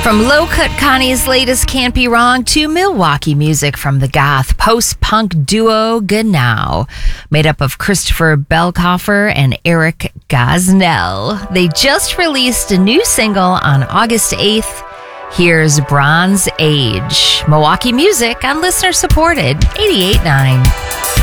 From Low Cut Connie's latest Can't Be Wrong to Milwaukee music from the goth post-punk duo Genau, made up of Christopher Belkoffer and Eric Gosnell. They just released a new single on August 8th. Here's Bronze Age. Milwaukee music on listener-supported 88.9.